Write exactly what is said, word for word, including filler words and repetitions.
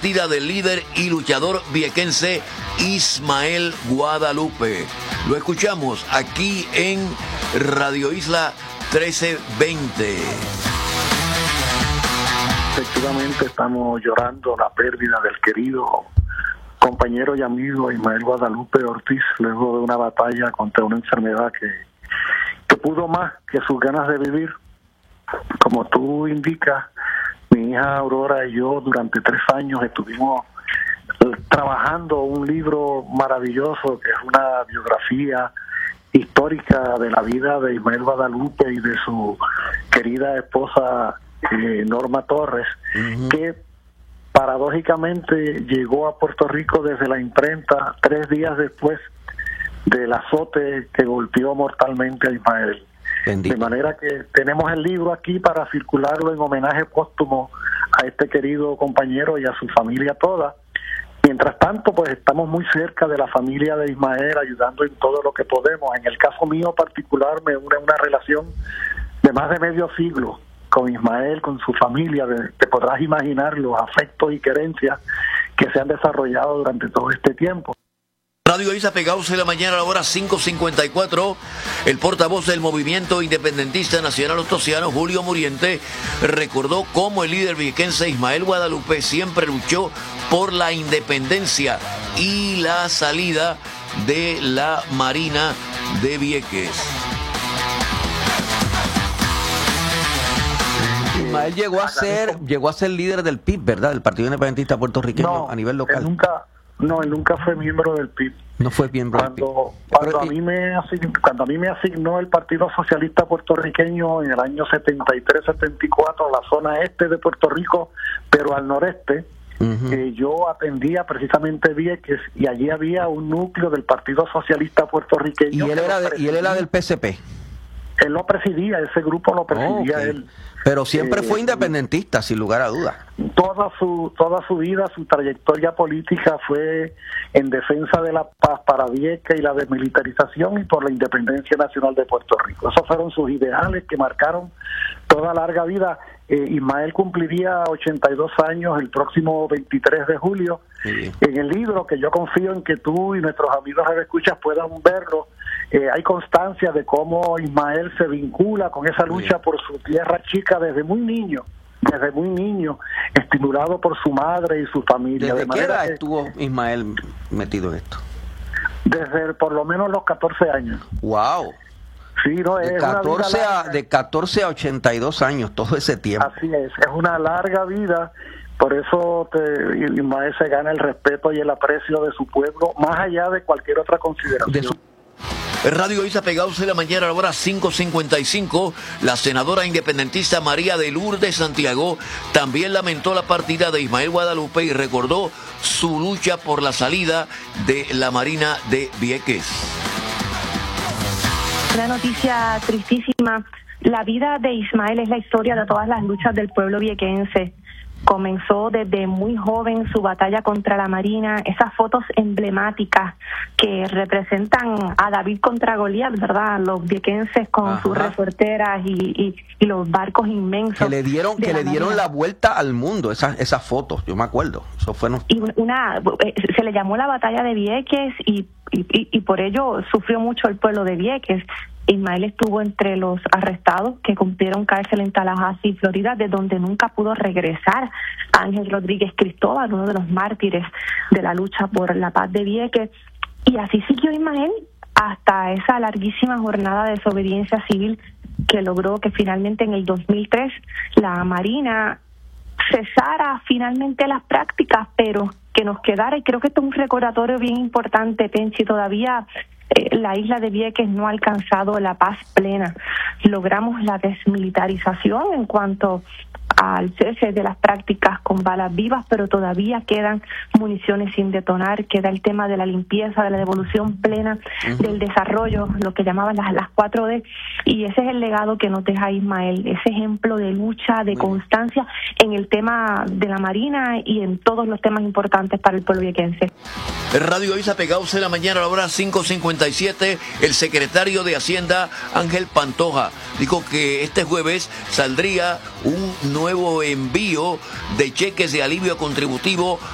partida del líder y luchador viequense Ismael Guadalupe. Lo escuchamos aquí en Radio Isla trece veinte. Efectivamente estamos llorando la pérdida del querido compañero y amigo Ismael Guadalupe Ortiz, luego de una batalla contra una enfermedad que, que pudo más que sus ganas de vivir. Como tú indicas, mi hija Aurora y yo durante tres años estuvimos trabajando un libro maravilloso que es una biografía histórica de la vida de Ismael Guadalupe y de su querida esposa eh, Norma Torres, uh-huh. que paradójicamente llegó a Puerto Rico desde la imprenta tres días después del azote que golpeó mortalmente a Ismael. Bendito. De manera que tenemos el libro aquí para circularlo en homenaje póstumo a este querido compañero y a su familia toda. Mientras tanto, pues estamos muy cerca de la familia de Ismael, ayudando en todo lo que podemos. En el caso mío particular, me une una relación de más de medio siglo con Ismael, con su familia. De, te podrás imaginar los afectos y querencias que se han desarrollado durante todo este tiempo. Radio Isla Pegados en la mañana a la hora cinco cincuenta y cuatro. El portavoz del Movimiento Independentista Nacional Ostosiano, Julio Muriente, recordó cómo el líder viequense Ismael Guadalupe siempre luchó por la independencia y la salida de la Marina de Vieques. Ismael llegó a ser llegó a ser líder del P I B, ¿verdad? Del Partido Independentista Puertorriqueño no, a nivel local. Él nunca, no, él nunca fue miembro del P I B. No fue miembro cuando, del P I B. Cuando, Pero, a mí me asign, cuando a mí me asignó el Partido Socialista Puertorriqueño en el año setenta y tres setenta y cuatro, la zona este de Puerto Rico, pero al noreste, uh-huh. eh, yo atendía precisamente Vieques y allí había un núcleo del Partido Socialista Puertorriqueño. ¿Y él era, de, ¿y él era del P S P? Él lo presidía, ese grupo lo presidía okay. él. Pero siempre eh, fue independentista, sin lugar a dudas. Toda su toda su vida, su trayectoria política fue en defensa de la paz para Vieques y la desmilitarización y por la independencia nacional de Puerto Rico. Esos fueron sus ideales que marcaron toda larga vida. Eh, Ismael cumpliría ochenta y dos años el próximo veintitrés de julio. Sí. En el libro, que yo confío en que tú y nuestros amigos radioescuchas puedan verlo, Eh, hay constancia de cómo Ismael se vincula con esa lucha por su tierra chica desde muy niño, desde muy niño, estimulado por su madre y su familia. ¿Desde de qué edad que, estuvo Ismael metido en esto? Desde por lo menos los catorce años. ¡Wow! Sí, no, de, es catorce una vida a, de catorce a ochenta y dos años, todo ese tiempo. Así es, es una larga vida. Por eso te, Ismael se gana el respeto y el aprecio de su pueblo, más allá de cualquier otra consideración. De su... Radio Isla Pegados en la mañana a la hora cinco cincuenta y cinco. La senadora independentista María de Lourdes Santiago también lamentó la partida de Ismael Guadalupe y recordó su lucha por la salida de la Marina de Vieques. Una noticia tristísima. La vida de Ismael es la historia de todas las luchas del pueblo viequense. Comenzó desde muy joven su batalla contra la Marina, esas fotos emblemáticas que representan a David contra Goliat, ¿verdad? Los viequenses con Ajá. sus refuerteras y, y, y los barcos inmensos. Que le dieron, que le dieron Marina. La vuelta al mundo, esas, esas fotos, yo me acuerdo. Eso fue no... y una, se le llamó la batalla de Vieques y, y, y por ello sufrió mucho el pueblo de Vieques. Ismael estuvo entre los arrestados que cumplieron cárcel en Tallahassee, Florida, de donde nunca pudo regresar. Ángel Rodríguez Cristóbal, uno de los mártires de la lucha por la paz de Vieques. Y así siguió Ismael hasta esa larguísima jornada de desobediencia civil que logró que finalmente en el dos mil tres la Marina cesara finalmente las prácticas, pero que nos quedara, y creo que esto es un recordatorio bien importante, Penchi, todavía eh, la isla de Vieques no ha alcanzado la paz plena. Logramos la desmilitarización en cuanto al cese de las prácticas con balas vivas, pero todavía quedan municiones sin detonar, queda el tema de la limpieza, de la devolución plena, uh-huh. del desarrollo, lo que llamaban las, las cuatro D, y ese es el legado que nos deja Ismael, ese ejemplo de lucha, de Muy constancia bien. En el tema de la Marina y en todos los temas importantes para el pueblo viequense. Radio Isla Pegados en la mañana a la hora cinco cincuenta y siete, el secretario de Hacienda, Ángel Pantoja, dijo que este jueves saldría un nuevo envío de cheques de alivio contributivo